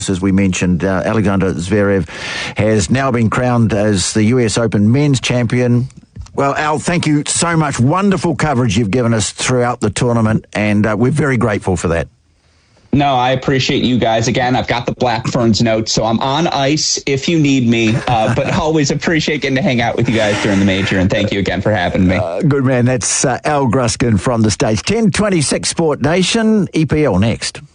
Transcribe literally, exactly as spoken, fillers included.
As we mentioned, uh, Alexander Zverev has now been crowned as the U S Open men's champion. Well, Al, thank you so much. Wonderful coverage you've given us throughout the tournament, and uh, we're very grateful for that. No, I appreciate you guys. Again, I've got the Black Ferns note, so I'm on ice if you need me, uh, but always appreciate getting to hang out with you guys during the major, and thank you again for having me. Uh, good man. That's uh, Al Gruskin from the States. ten twenty-six Sport Nation, E P L next.